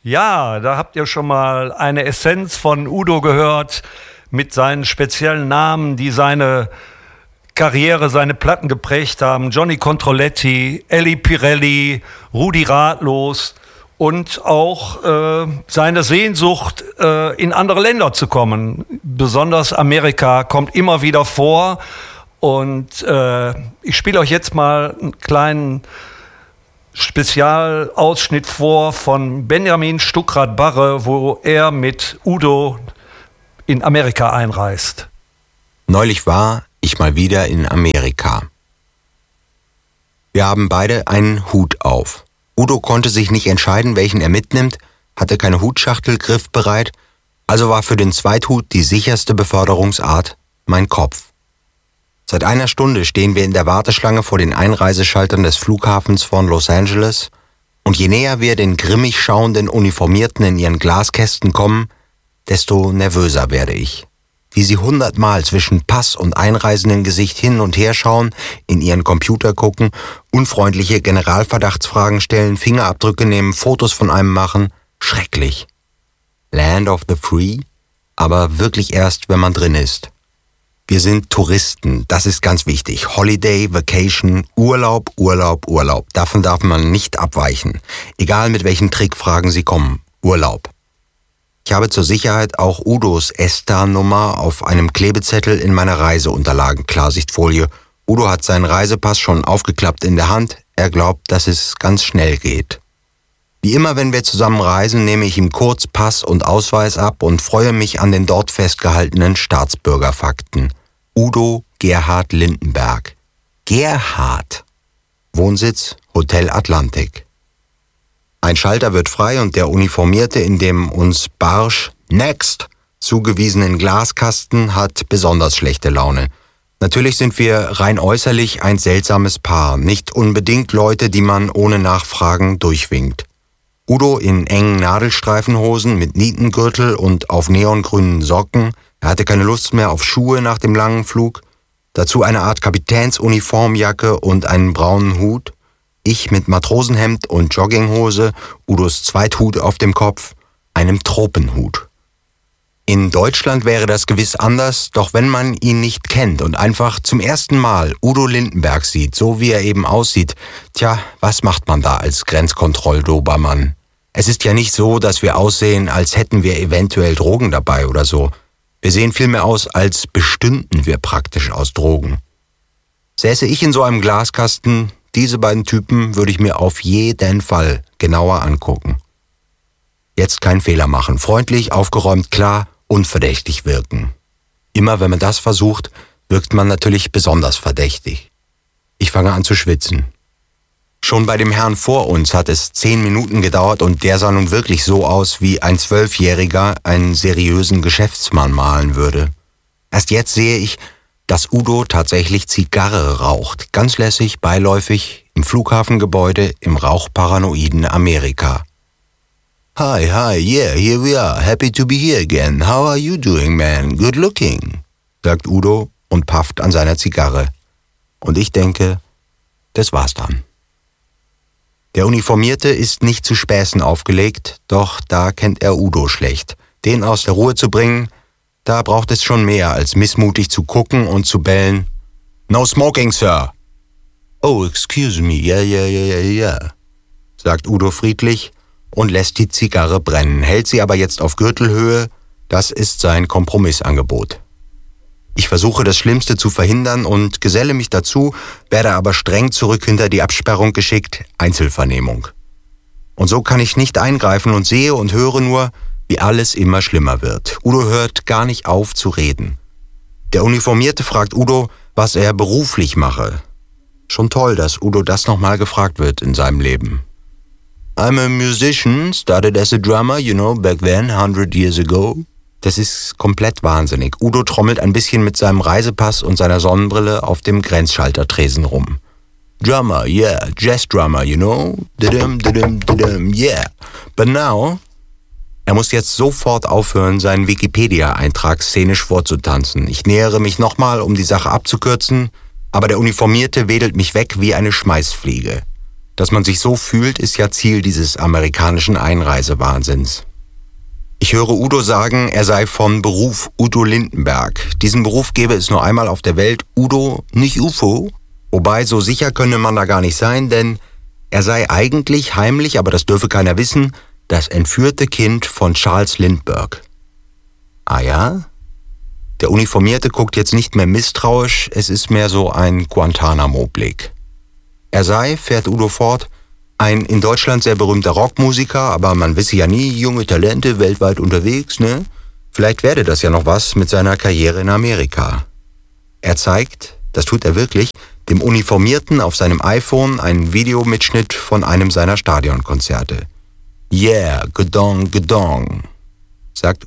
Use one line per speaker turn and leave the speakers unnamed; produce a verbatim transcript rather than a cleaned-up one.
Ja, da habt ihr schon mal eine Essenz von Udo gehört mit seinen speziellen Namen, die seine Karriere, seine Platten geprägt haben. Johnny Controletti, Elli Pirelli, Rudi Ratlos und auch äh, seine Sehnsucht, äh, in andere Länder zu kommen. Besonders Amerika kommt immer wieder vor. Und äh, ich spiele euch jetzt mal einen kleinen Spezialausschnitt vor von Benjamin Stuckrad-Barre, wo er mit Udo in Amerika einreist.
Neulich war ich mal wieder in Amerika. Wir haben beide einen Hut auf. Udo konnte sich nicht entscheiden, welchen er mitnimmt, hatte keine Hutschachtel griffbereit, also war für den Zweithut die sicherste Beförderungsart mein Kopf. Seit einer Stunde stehen wir in der Warteschlange vor den Einreiseschaltern des Flughafens von Los Angeles und je näher wir den grimmig schauenden Uniformierten in ihren Glaskästen kommen, desto nervöser werde ich. Wie sie hundertmal zwischen Pass und Einreisendengesicht hin und her schauen, in ihren Computer gucken, unfreundliche Generalverdachtsfragen stellen, Fingerabdrücke nehmen, Fotos von einem machen. Schrecklich. Land of the Free, aber wirklich erst, wenn man drin ist. Wir sind Touristen, das ist ganz wichtig. Holiday, Vacation, Urlaub, Urlaub, Urlaub. Davon darf man nicht abweichen. Egal mit welchen Trickfragen Sie kommen. Urlaub. Ich habe zur Sicherheit auch Udos ESTA-Nummer auf einem Klebezettel in meiner Reiseunterlagen-Klarsichtfolie. Udo hat seinen Reisepass schon aufgeklappt in der Hand. Er glaubt, dass es ganz schnell geht. Wie immer, wenn wir zusammen reisen, nehme ich ihm kurz Pass und Ausweis ab und freue mich an den dort festgehaltenen Staatsbürgerfakten. Udo Gerhard Lindenberg. Gerhard. Wohnsitz Hotel Atlantik. Ein Schalter wird frei und der Uniformierte in dem uns barsch Next zugewiesenen Glaskasten hat besonders schlechte Laune. Natürlich sind wir rein äußerlich ein seltsames Paar, nicht unbedingt Leute, die man ohne Nachfragen durchwinkt. Udo in engen Nadelstreifenhosen mit Nietengürtel und auf neongrünen Socken. Er hatte keine Lust mehr auf Schuhe nach dem langen Flug. Dazu eine Art Kapitänsuniformjacke und einen braunen Hut. Ich mit Matrosenhemd und Jogginghose, Udos Zweithut auf dem Kopf, einem Tropenhut. In Deutschland wäre das gewiss anders, doch wenn man ihn nicht kennt und einfach zum ersten Mal Udo Lindenberg sieht, so wie er eben aussieht, tja, was macht man da als Grenzkontroll-Dobermann? Es ist ja nicht so, dass wir aussehen, als hätten wir eventuell Drogen dabei oder so. Wir sehen vielmehr aus, als bestünden wir praktisch aus Drogen. Säße ich in so einem Glaskasten, diese beiden Typen würde ich mir auf jeden Fall genauer angucken. Jetzt keinen Fehler machen, freundlich, aufgeräumt, klar, unverdächtig wirken. Immer wenn man das versucht, wirkt man natürlich besonders verdächtig. Ich fange an zu schwitzen. Schon bei dem Herrn vor uns hat es zehn Minuten gedauert und der sah nun wirklich so aus, wie ein Zwölfjähriger einen seriösen Geschäftsmann malen würde. Erst jetzt sehe ich, dass Udo tatsächlich Zigarre raucht, ganz lässig, beiläufig, im Flughafengebäude im rauchparanoiden Amerika. Hi, hi, yeah, here we are. Happy to be here again. How are you doing, man? Good looking, sagt Udo und pafft an seiner Zigarre. Und ich denke, das war's dann. Der Uniformierte ist nicht zu Späßen aufgelegt, doch da kennt er Udo schlecht. Den aus der Ruhe zu bringen, da braucht es schon mehr, als missmutig zu gucken und zu bellen. No smoking, Sir. Oh, excuse me, yeah, yeah, yeah, yeah, yeah, sagt Udo friedlich und lässt die Zigarre brennen, hält sie aber jetzt auf Gürtelhöhe, das ist sein Kompromissangebot. Ich versuche das Schlimmste zu verhindern und geselle mich dazu, werde aber streng zurück hinter die Absperrung geschickt, Einzelvernehmung. Und so kann ich nicht eingreifen und sehe und höre nur, wie alles immer schlimmer wird. Udo hört gar nicht auf zu reden. Der Uniformierte fragt Udo, was er beruflich mache. Schon toll, dass Udo das nochmal gefragt wird in seinem Leben. I'm a musician, started as a drummer, you know, back then, hundred years ago. Das ist komplett wahnsinnig. Udo trommelt ein bisschen mit seinem Reisepass und seiner Sonnenbrille auf dem Grenzschaltertresen rum. Drummer, yeah, jazz drummer, you know, didum, didum, didum, yeah. But now... Er muss jetzt sofort aufhören, seinen Wikipedia-Eintrag szenisch vorzutanzen. Ich nähere mich nochmal, um die Sache abzukürzen, aber der Uniformierte wedelt mich weg wie eine Schmeißfliege. Dass man sich so fühlt, ist ja Ziel dieses amerikanischen Einreisewahnsinns. Ich höre Udo sagen, er sei von Beruf Udo Lindenberg. Diesen Beruf gäbe es nur einmal auf der Welt. Udo, nicht U F O. Wobei, so sicher könne man da gar nicht sein, denn er sei eigentlich heimlich, aber das dürfe keiner wissen, das entführte Kind von Charles Lindbergh. Ah ja? Der Uniformierte guckt jetzt nicht mehr misstrauisch, es ist mehr so ein Guantanamo-Blick. Er sei, fährt Udo fort, ein in Deutschland sehr berühmter Rockmusiker, aber man wisse ja nie, junge Talente weltweit unterwegs, ne? Vielleicht werde das ja noch was mit seiner Karriere in Amerika. Er zeigt, das tut er wirklich, dem Uniformierten auf seinem iPhone einen Videomitschnitt von einem seiner Stadionkonzerte. Yeah, gedong, gedong, sagt